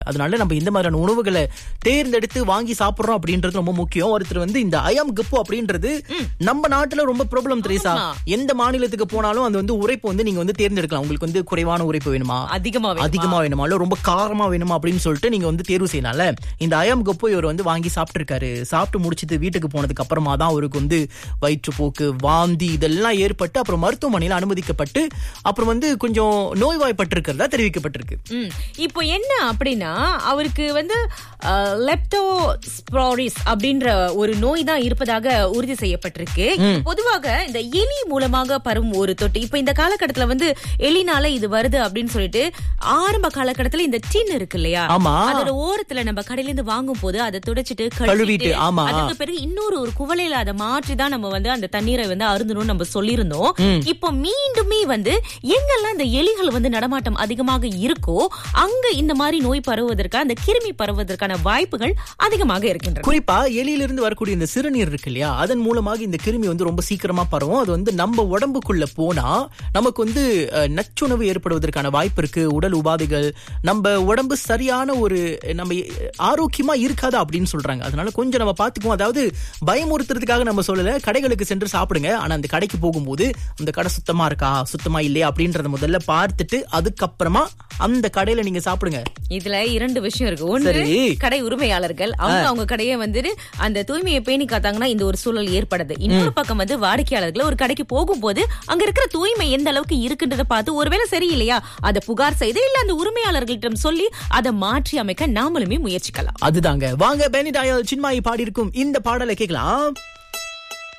அதனால நம்ம இந்த மாதிரியான உணவுகளை தேர்ந்தெடுத்து வாங்கி சாப்பிடுறோம் அப்படின்றது ரொம்ப முக்கியம். ஒருத்தர் இந்த அயம் கப்பு அப்படின்றது நம்ம நாட்டுல ரொம்ப ப்ராப்ளம் தெரியுசா. எந்த மாநிலத்துக்கு போனாலும் அது உரைப்பு நீங்க தேர்ந்தெடுக்கலாம். உங்களுக்கு குறைவான உரைப்பு வேணுமா, அதிகமா வேணுமா, இல்ல ரொம்ப காரமா வேணுமா அப்படின்னு சொல்லிட்டு நீங்க தேர்வு செய்யலாம்ல. இந்த அயம் கப்பு இவர் வாங்கி சாப்பிட்டு இருக்காரு. சாப்பிட்டு முடிச்சிட்டு வீட்டுக்கு போனதுக்கு அப்புறமா தான் அவருக்கு வயிற்றுப்போக்கு, வாந்தி இதெல்லாம் ஏற்பட்டு அப்புறம் மருத்துவமனையில அனுமதிக்கப்பட்டு அப்புறம் கொஞ்சம் நோய்வாய்ப்பட்டிருக்கிறதா தெரிவிக்கப்பட்டிருக்கு. இப்போ என்ன அப்படின்னா அவருக்கு லெப்டோஸ்பிரோசிஸ் அப்படின்ற ஒரு நோய் தான் இருப்பதாக உறுதி செய்யப்பட்டிருக்கு. பொதுவாக இந்த எலி மூலமாக பரவும் ஒரு தொற்று. இப்ப இந்த காலகட்டத்துல எலினால இது வருது அப்படின்னு சொல்லிட்டு ஆரம்ப காலகட்டத்துல இந்த டின் இருக்கு இல்லையா, அதோட ஓரத்துல நம்ம கடையில இருந்து வாங்கும் போது அதை துடைச்சிட்டு கழுவிட்டு அதுக்கு பிறகு இன்னொரு ஒரு குவளையில அதை மாற்றி தான் நம்ம அந்த தண்ணீரை அருந்தணும்னு நம்ம சொல்லியிருந்தோம். இப்போ மீண்டுமே எங்கெல்லாம் இந்த எலிகள் நடமாட்டம் அதிகமாக இருக்கோ அங்க இந்த மாதிரி நோய் பரவுவதற்கான அந்த கிருமி பரவுவதற்கான வாய்ப்புகள் அதிகமாக இருக்கின்றன. குறிப்பா எலியிலிருந்து வரக்கூடிய இந்த சிறுநீர் இருக்கு இல்லையா, அதன் மூலமாக இந்த கிருமி ரொம்ப சீக்கிரமா பரவும். அது நம்ம உடம்புக்குள்ள போனா நமக்கு நச்சுணவு ஏற்படுவதற்கான வாய்ப்பு இருக்கு. உடல் உபாதைகள், நம்ம உடம்பு சரியான ஒரு நம்ம ஆரோக்கியமா இருக்காது அப்படின்னு சொல்றாங்க. அதனால கொஞ்சம் நம்ம பாத்துக்குவோம். அதாவது பயமுறுத்துறதுக்காக நம்ம சொல்லல, கடைகளுக்கு சென்று சாப்பிடுங்க. ஆனா அந்த கடைக்கு போகும்போது அந்த கடை சுத்தமா இருக்கா சுத்தமா இல்லையா அப்படின்றத முதல்ல பார்த்துட்டு அதுக்கப்புறமா அந்த கடையில நீங்க சாப்பிடுங்க. இதுல 2 விஷயம் இருக்கு. ஒன்று, கடை உரிமையாளர்கள் அவங்க கடையை அந்த தூய்மையை பேணி காத்தாங்கன்னா இந்த ஒரு சூழல் ஏற்படுது. இன்னொரு பக்கம் வாடிக்கையாளர்கள் ஒரு கடைக்கு போகும்போது அங்க இருக்கிற தூய்மை எந்த அளவுக்கு இருக்குன்றத பார்த்து ஒருவேளை சரியில்லையா அதை புகார் செய்து இல்ல அந்த உரிமையாளர்களிடம் சொல்லி அதை மாற்றி அமைக்க நாமளுமே முயற்சிக்கலாம். அதுதாங்க. வாங்க பெனி டயல் சின்மாயி பாடி இருக்கும் இந்த பாடலை கேட்கலாம்.